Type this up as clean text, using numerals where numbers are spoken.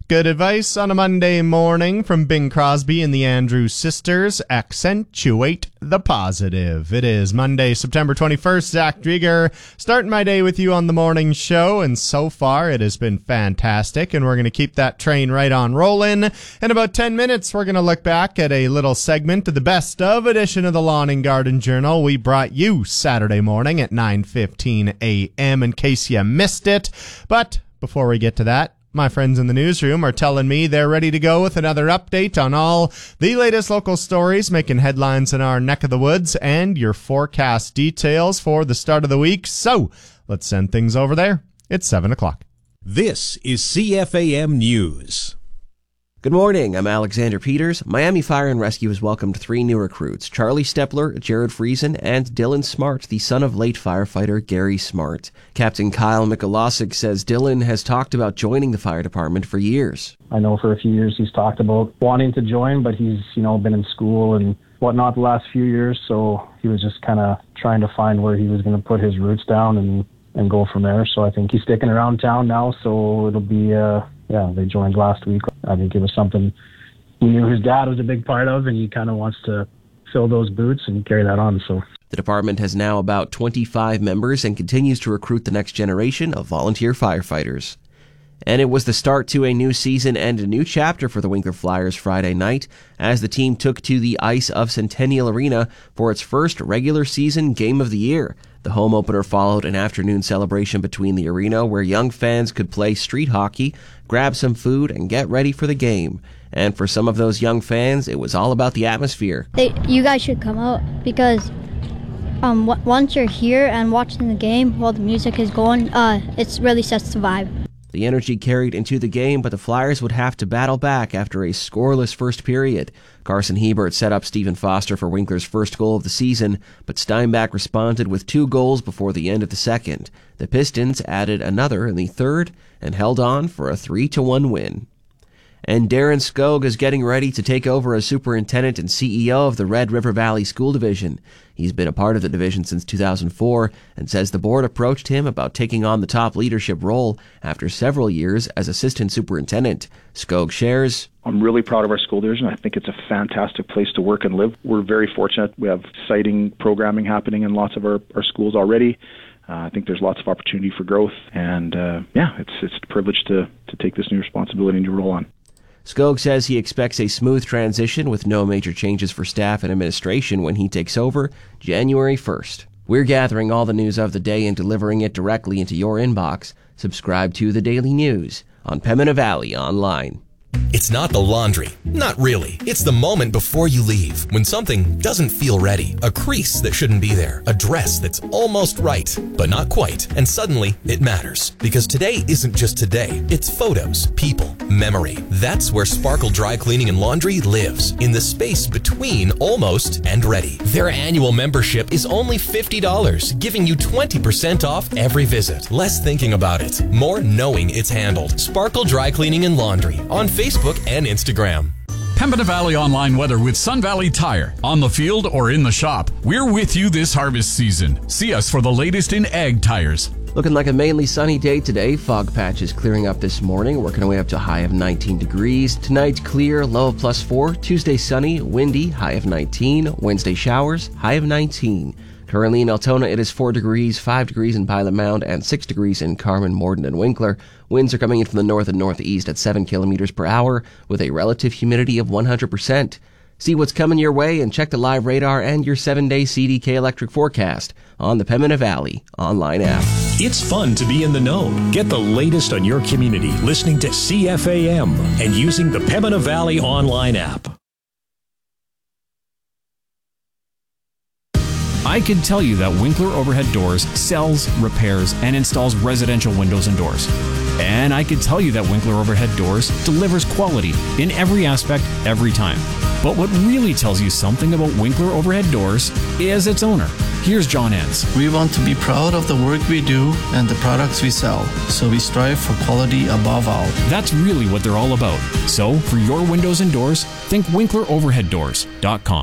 Good advice on a Monday morning from Bing Crosby and the Andrews Sisters. Accentuate the positive. It is Monday, September 21st. Zach Drieger starting my day with you on the morning show, and so far it has been fantastic, and we're going to keep that train right on rolling. In about 10 minutes, we're going to look back at a little segment of the best of edition of the Lawn and Garden Journal we brought you Saturday morning at 9:15 a.m. in case you missed it. But before we get to that, my friends in the newsroom are telling me they're ready to go with another update on all the latest local stories making headlines in our neck of the woods and your forecast details for the start of the week. So let's send things over there. It's 7 o'clock. This is CFAM News. Good morning, I'm Alexander Peters. Miami Fire and Rescue has welcomed 3 new recruits, Charlie Stepler, Jared Friesen, and Dylan Smart, the son of late firefighter Gary Smart. Captain Kyle Mikulasik says Dylan has talked about joining the fire department for years. I know for a few years he's talked about wanting to join, but he's, been in school and whatnot the last few years, so he was just kind of trying to find where he was going to put his roots down and go from there. So I think he's sticking around town now, so it'll be, they joined last week. I think it was something he knew his dad was a big part of, and he kind of wants to fill those boots and carry that on. So the department has now about 25 members and continues to recruit the next generation of volunteer firefighters. And it was the start to a new season and a new chapter for the Winkler Flyers Friday night as the team took to the ice of Centennial Arena for its first regular season game of the year. The home opener followed an afternoon celebration between the arena where young fans could play street hockey, grab some food, and get ready for the game. And for some of those young fans, it was all about the atmosphere. You guys should come out because once you're here and watching the game while the music is going, it really sets the vibe. The energy carried into the game, but the Flyers would have to battle back after a scoreless first period. Carson Hebert set up Stephen Foster for Winkler's first goal of the season, but Steinbach responded with 2 goals before the end of the second. The Pistons added another in the third and held on for a 3-1 win. And Darren Skog is getting ready to take over as superintendent and CEO of the Red River Valley School Division. He's been a part of the division since 2004 and says the board approached him about taking on the top leadership role after several years as assistant superintendent. Skog shares, I'm really proud of our school division. I think it's a fantastic place to work and live. We're very fortunate. We have exciting programming happening in lots of our schools already. I think there's lots of opportunity for growth. And it's a privilege to take this new responsibility and new role on. Skog says he expects a smooth transition with no major changes for staff and administration when he takes over January 1st. We're gathering all the news of the day and delivering it directly into your inbox. Subscribe to The Daily News on Pembina Valley Online. It's not the laundry. Not really. It's the moment before you leave, when something doesn't feel ready. A crease that shouldn't be there. A dress that's almost right, but not quite. And suddenly, it matters. Because today isn't just today. It's photos, people, memory. That's where Sparkle Dry Cleaning and Laundry lives. In the space between almost and ready. Their annual membership is only $50, giving you 20% off every visit. Less thinking about it, more knowing it's handled. Sparkle Dry Cleaning and Laundry on Facebook and Instagram. Pembina Valley Online weather with Sun Valley Tire. On the field or in the shop, we're with you this harvest season. See us for the latest in ag tires. Looking like a mainly sunny day today. Fog patches clearing up this morning, working our way up to a high of 19 degrees. Tonight, clear, low of +4. Tuesday, sunny, windy, high of 19. Wednesday, showers, high of 19. Currently in Altona, it is 4 degrees, 5 degrees in Pilot Mound, and 6 degrees in Carmen, Morden, and Winkler. Winds are coming in from the north and northeast at 7 kilometers per hour, with a relative humidity of 100%. See what's coming your way and check the live radar and your 7-day CDK electric forecast on the Pembina Valley online app. It's fun to be in the know. Get the latest on your community listening to CFAM and using the Pembina Valley online app. I can tell you that Winkler Overhead Doors sells, repairs, and installs residential windows and doors. And I can tell you that Winkler Overhead Doors delivers quality in every aspect, every time. But what really tells you something about Winkler Overhead Doors is its owner. Here's John Enns. We want to be proud of the work we do and the products we sell, so we strive for quality above all. That's really what they're all about. So, for your windows and doors, think WinklerOverheadDoors.com.